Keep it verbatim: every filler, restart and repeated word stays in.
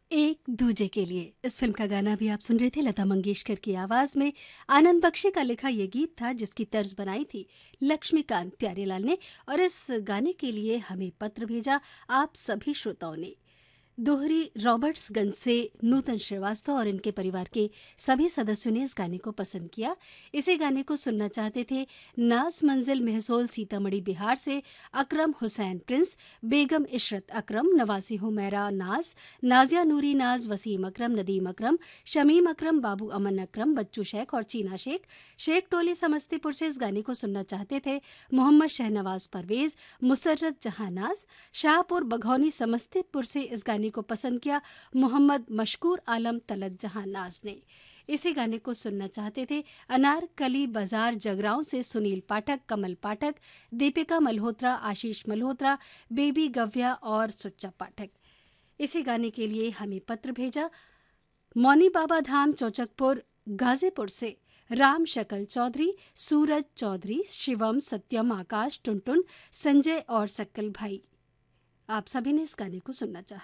एक दूजे के लिए इस फिल्म का गाना भी आप सुन रहे थे लता मंगेशकर की आवाज में। आनंद बख्शी का लिखा ये गीत था जिसकी तर्ज बनाई थी लक्ष्मीकांत प्यारेलाल ने। और इस गाने के लिए हमें पत्र भेजा आप सभी श्रोताओं ने। दोहरी रॉबर्ट्सगंज से नूतन श्रीवास्तव और इनके परिवार के सभी सदस्यों ने इस गाने को पसंद किया। इसी गाने को सुनना चाहते थे नाज मंजिल मेहसोल सीतामढ़ी बिहार से अकरम हुसैन प्रिंस, बेगम इशरत अकरम, नवासी हुमैरा नाज, नाजिया नूरी नाज, वसीम अकरम, नदीम अकरम, शमीम अकरम, बाबू अमन अकरम, बच्चू शेख और चीना शेख। शेख टोली समस्तीपुर से इस गाने को सुनना चाहते थे मोहम्मद शहनवाज परवेज, मुसर्रत जहां नाज। शाहपुर बघौनी समस्तीपुर से इस गाने को पसंद किया मोहम्मद मशकूर आलम तलत जहां नाज ने। इसी गाने को सुनना चाहते थे अनारकली बाजार जगरांव से सुनील पाठक, कमल पाठक, दीपिका मल्होत्रा, आशीष मल्होत्रा, बेबी गव्या और सुच्चा पाठक। इसी गाने के लिए हमें पत्र भेजा मौनी बाबा धाम चौचकपुर गाजीपुर से राम शकल चौधरी, सूरज चौधरी, शिवम, सत्यम, आकाश, टुनटुन, संजय और सक्कल भाई। आप सभी ने इस गाने को सुनना चाहा।